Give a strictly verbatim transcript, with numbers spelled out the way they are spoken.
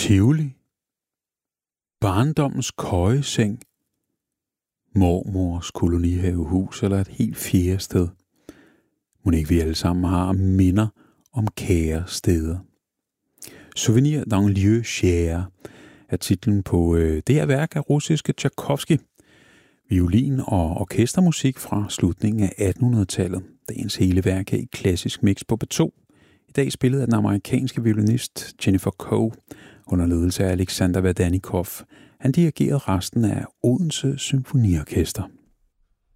Tivoli, barndommens køjeseng, mormors kolonihavehus eller et helt fjerde sted. Mon ikke vi alle sammen har minder om kære steder. Souvenir d'un lieu cher er titlen på øh, det her værk af russiske Tchaikovsky. Violin og orkestermusik fra slutningen af attenhundredetallet. Dagens hele værk er i klassisk mix på B to. I dag spillet af den amerikanske violinist Jennifer Coe under ledelse af Alexander Verdanikov. Han dirigerede resten af Odense Symfoniorkester.